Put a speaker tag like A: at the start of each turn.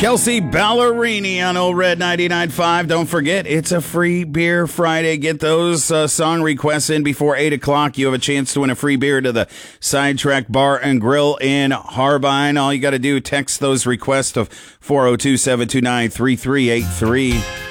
A: Kelsey Ballerini on Old Red 99.5. Don't forget, it's a free beer Friday. Get those song requests in before 8 o'clock. You have a chance to win a free beer to the Sidetrack Bar and Grill in Harbine. All you got to do, text those requests to 402-729-3383.